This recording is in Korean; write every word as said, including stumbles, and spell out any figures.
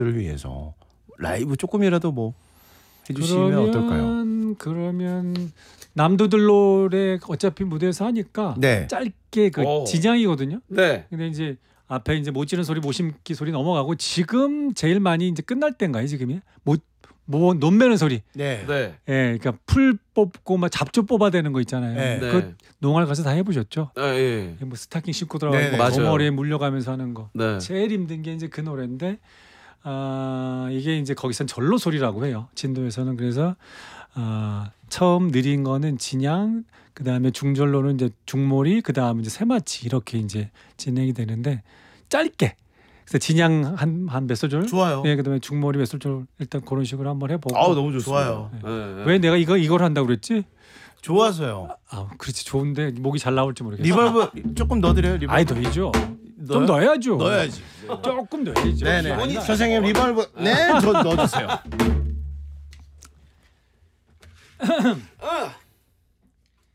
를 위해서 라이브 조금이라도 뭐 해주시면 어떨까요? 그러면 남도들 노래 어차피 무대에서 하니까 네. 짧게 그 오. 진양이거든요. 네. 근데 이제 앞에 이제 못 지른 소리, 못 심기 소리 넘어가고 지금 제일 많이 이제 끝날 때인가요, 지금이? 못뭐 논매는 소리. 네. 네. 예, 그러니까 풀 뽑고 막 잡초 뽑아대는 거 있잖아요. 네. 네. 그 농활 가서 다 해보셨죠? 아, 예. 뭐 스타킹 신고 들어가고 네, 네. 맞아요. 머리에 물려가면서 하는 거. 네. 제일 힘든 게 이제 그 노래인데 아 이게 이제 거기선 절로 소리라고 해요. 진도에서는. 그래서 아 처음 느린 거는 진양, 그 다음에 중절로는 이제 중몰이, 그 다음에 이제 새마치 이렇게 이제 진행이 되는데 짧게. 그래서 진양 한 한 몇 소절, 좋아요. 예, 그다음에 중몰이 몇 소절 일단 그런 식으로 한번 해보고. 아우 너무 좋습니다. 좋아요. 네. 네. 왜 내가 이거 이걸 한다고 그랬지? 좋아서요. 아 그렇지, 좋은데 목이 잘 나올지 모르겠어. 리벌브 조금 넣어드려요. 리벌브. 아이 넣이죠. 좀 넣어요? 넣어야죠. 넣어야지. 조금 넣어야죠. 네네. 아니, 선생님 리벌브. 네, 저 넣어주세요. 아.